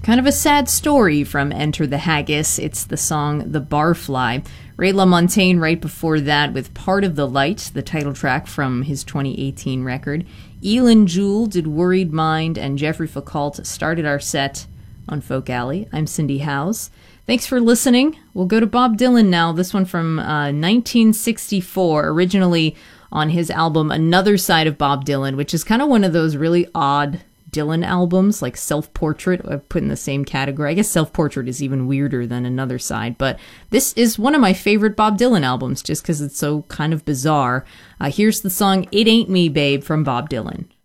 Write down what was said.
Kind of a sad story from Enter the Haggis. It's the song The Barfly. Ray LaMontagne right before that with Part of the Light, the title track from his 2018 record. Elin Jewell did Worried Mind, and Jeffrey Foucault started our set on Folk Alley. I'm Cindy Howes. Thanks for listening. We'll go to Bob Dylan now. This one from 1964, originally on his album Another Side of Bob Dylan, which is kind of one of those really odd Dylan albums, like Self-Portrait, I've put in the same category. I guess Self-Portrait is even weirder than Another Side, but this is one of my favorite Bob Dylan albums just because it's so kind of bizarre. Here's the song It Ain't Me, Babe from Bob Dylan.